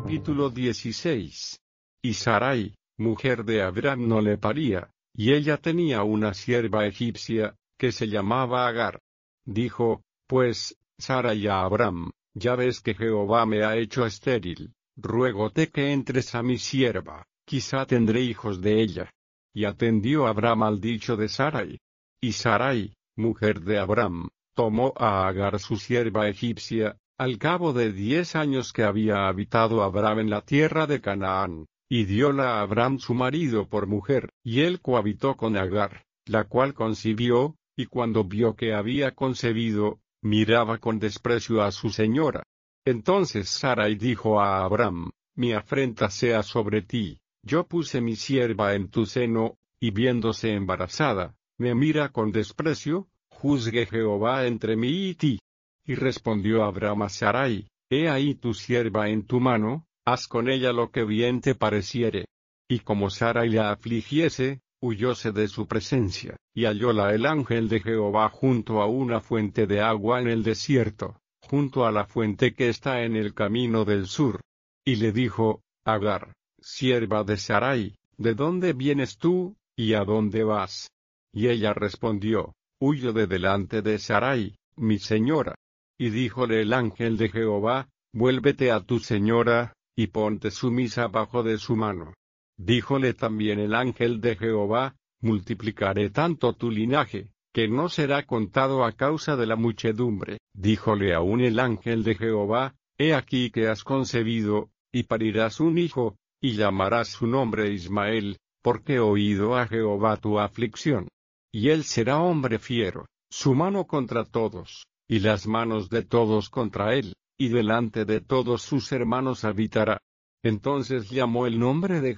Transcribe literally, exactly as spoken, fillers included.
Capítulo dieciséis. Y Sarai, mujer de Abraham, no le paría, y ella tenía una sierva egipcia, que se llamaba Agar. Dijo, pues, Sarai a Abraham, ya ves que Jehová me ha hecho estéril, ruégote que entres a mi sierva, quizá tendré hijos de ella. Y atendió Abraham al dicho de Sarai. Y Sarai, mujer de Abraham, tomó a Agar su sierva egipcia, al cabo de diez años que había habitado Abraham en la tierra de Canaán, y dióla a Abraham su marido por mujer, y él cohabitó con Agar, la cual concibió, y cuando vio que había concebido, miraba con desprecio a su señora. Entonces Sarai dijo a Abraham, mi afrenta sea sobre ti, yo puse mi sierva en tu seno, y viéndose embarazada, me mira con desprecio, juzgue Jehová entre mí y ti. Y respondió Abraham a Sarai, he ahí tu sierva en tu mano, haz con ella lo que bien te pareciere. Y como Sarai la afligiese, huyóse de su presencia, y hallóla el ángel de Jehová junto a una fuente de agua en el desierto, junto a la fuente que está en el camino del sur. Y le dijo, Agar, sierva de Sarai, ¿de dónde vienes tú, y a dónde vas? Y ella respondió, huyo de delante de Sarai, mi señora. Y díjole el ángel de Jehová, vuélvete a tu señora, y ponte sumisa bajo de su mano. Díjole también el ángel de Jehová, multiplicaré tanto tu linaje, que no será contado a causa de la muchedumbre. Díjole aún el ángel de Jehová, he aquí que has concebido, y parirás un hijo, y llamarás su nombre Ismael, porque he oído a Jehová tu aflicción. Y él será hombre fiero, su mano contra todos, y las manos de todos contra él, y delante de todos sus hermanos habitará. Entonces llamó el nombre de